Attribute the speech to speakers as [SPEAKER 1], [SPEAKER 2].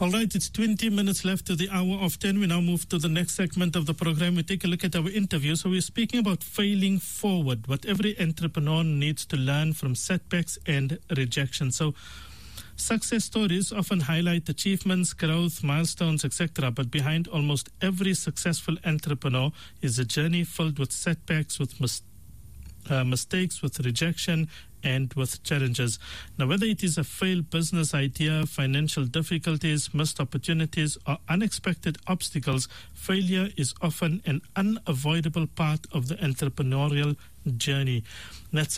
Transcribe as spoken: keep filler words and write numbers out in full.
[SPEAKER 1] All right, it's twenty minutes left to the hour of ten. We now move to the next segment of the program. We take a look at our interview. So we're speaking about failing forward, what every entrepreneur needs to learn from setbacks and rejection. So success stories often highlight achievements, growth, milestones, et cetera. But behind almost every successful entrepreneur is a journey filled with setbacks, with mis- uh, mistakes, with rejection, and with challenges. Now, whether it is a failed business idea, financial difficulties, missed opportunities, or unexpected obstacles, failure is often an unavoidable part of the entrepreneurial journey. That's